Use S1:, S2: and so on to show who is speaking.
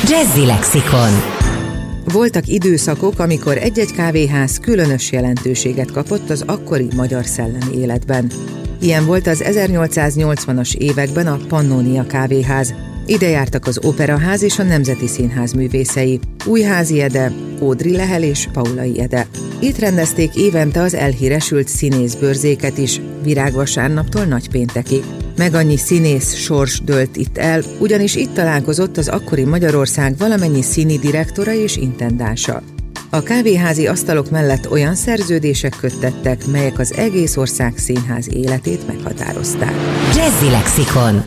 S1: Jazzy Lexikon.
S2: Voltak időszakok, amikor egy-egy kávéház különös jelentőséget kapott az akkori magyar szellemi életben. Ilyen volt az 1880-as években a Pannónia kávéház. Ide jártak az Operaház és a Nemzeti Színház művészei, Újházi Ede, Ódry Lehel és Paulay Ede. Itt rendezték évente az elhíresült színészbörzéket is, virágvasárnaptól nagypéntekig. Meg annyi színész sors dőlt itt el, ugyanis itt találkozott az akkori Magyarország valamennyi színi direktora és intendánsa. A kávéházi asztalok mellett olyan szerződések köttettek, melyek az egész ország színház életét meghatározták.
S1: Jazzy Lexikon.